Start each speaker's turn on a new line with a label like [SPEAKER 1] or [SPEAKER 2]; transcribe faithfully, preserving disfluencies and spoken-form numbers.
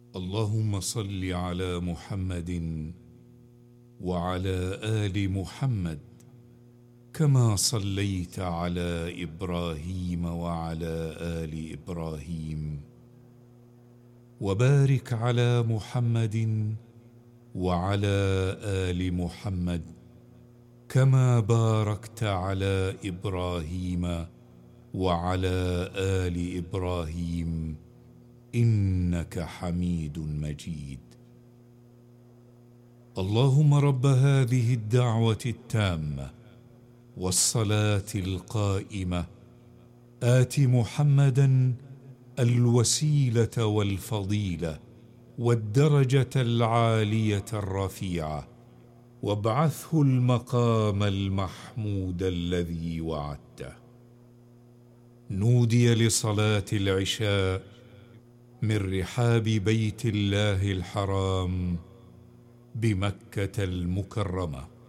[SPEAKER 1] اللهم صل على محمد وعلى آل محمد كما صليت على إبراهيم وعلى آل إبراهيم، وبارك على محمد وعلى آل محمد كما باركت على إبراهيم وعلى آل إبراهيم إنك حميد مجيد. اللهم رب هذه الدعوة التامة والصلاة القائمة آت محمدا الوسيلة والفضيلة والدرجة العالية الرفيعة، وابعثه المقام المحمود الذي وعدته. نودي لصلاة العشاء من رحاب بيت الله الحرام بمكة المكرمة.